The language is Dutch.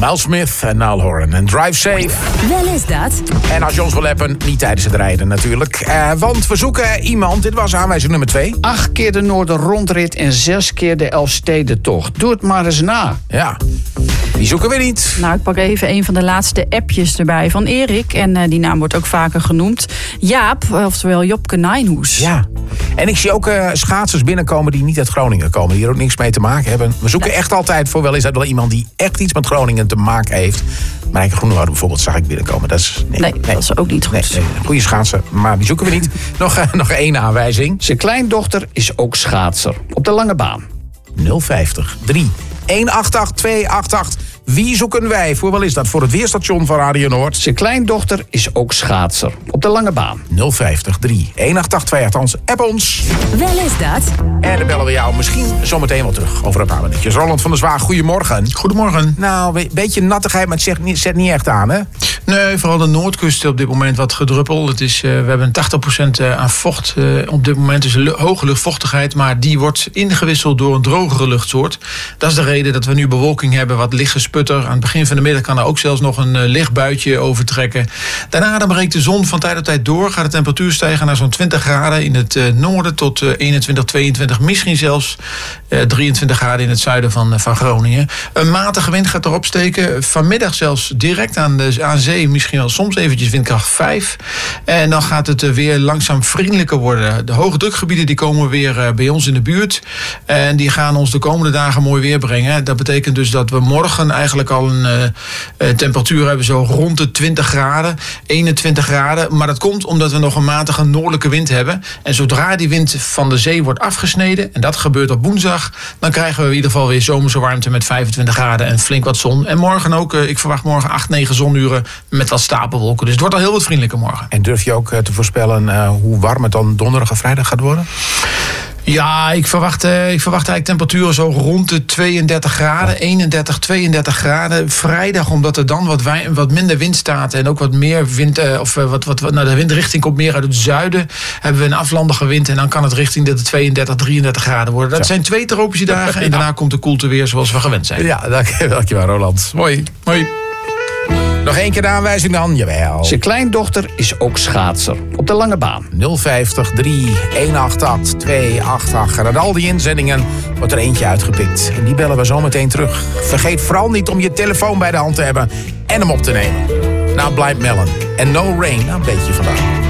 Miles Smith en Niall Horan en Drive Safe. Wel is dat. En als je ons wil appen, niet tijdens het rijden natuurlijk. Want we zoeken iemand, dit was aanwijzing nummer 2. 8 keer de Noorderrondrit en 6 keer de Elfstedentocht. Doe het maar eens na. Ja, die zoeken we niet. Nou, ik pak even een van de laatste appjes erbij van Erik. En die naam wordt ook vaker genoemd. Jaap, oftewel Jopke Nijnhoes. Ja, en ik zie ook schaatsers binnenkomen die niet uit Groningen komen. Die hier ook niks mee te maken hebben. We zoeken echt altijd voor wel is dat wel iemand die echt iets met Groningen te maken heeft. Marijke Groenewoude bijvoorbeeld zag ik binnenkomen. Dat is, nee, dat is ook niet goed. Nee, goede schaatser, maar die zoeken we niet. Nog één aanwijzing. Zijn kleindochter is ook schaatser. Op de lange baan. 050 3 188 288. Wie zoeken wij voor wel is dat? Voor het weerstation van Radio Noord. Zijn kleindochter is ook schaatser. Op de lange baan. 050 3 188 288. App ons. Wel is dat. En dan bellen we jou misschien zometeen wel terug. Over een paar minuutjes. Roland van der Zwaag, goedemorgen. Goedemorgen. Nou, een beetje nattigheid, maar het zet niet echt aan, hè? Nee, vooral de noordkust op dit moment wat gedruppeld. Het is, we hebben 80% aan vocht op dit moment. Dus een hoge luchtvochtigheid, maar die wordt ingewisseld door een drogere luchtsoort. Dat is de reden dat we nu bewolking hebben, wat licht gesputter. Aan het begin van de middag kan er ook zelfs nog een licht buitje overtrekken. Daarna dan breekt de zon van tijd tot tijd door. Gaat de temperatuur stijgen naar zo'n 20 graden in het noorden tot 21, 22, misschien zelfs 23 graden in het zuiden van Groningen. Een matige wind gaat erop steken. Vanmiddag zelfs direct aan zee, misschien wel soms eventjes windkracht 5. En dan gaat het weer langzaam vriendelijker worden. De hoge drukgebieden die komen weer bij ons in de buurt. En die gaan ons de komende dagen mooi weer brengen. Dat betekent dus dat we morgen eigenlijk al een temperatuur hebben zo rond de 20 graden, 21 graden. Maar dat komt omdat we nog een matige noordelijke wind hebben. En zodra die wind van de zee wordt afgesneden, en dat gebeurt op woensdag, dan krijgen we in ieder geval weer zomerse warmte met 25 graden en flink wat zon. En morgen ook, ik verwacht morgen 8, 9 zonuren met wat stapelwolken. Dus het wordt al heel wat vriendelijker morgen. En durf je ook te voorspellen hoe warm het dan donderdag en vrijdag gaat worden? Ja, ik verwacht eigenlijk temperaturen zo rond de 32 graden, 31, 32 graden. Vrijdag, omdat er dan wat minder wind staat en ook wat meer wind, de windrichting komt meer uit het zuiden, hebben we een aflandige wind en dan kan het richting de 32, 33 graden worden. Dat zijn 2 tropische dagen en daarna komt de koelte weer zoals we gewend zijn. Ja, dankjewel Roland. Mooi. Nog 1 keer de aanwijzing dan, jawel. Zijn kleindochter is ook schaatser. Op de lange baan. 050 3 188 288. En uit al die inzendingen wordt er eentje uitgepikt. En die bellen we zo meteen terug. Vergeet vooral niet om je telefoon bij de hand te hebben en hem op te nemen. Nou, Blind Melon en No Rain, nou een beetje vandaag.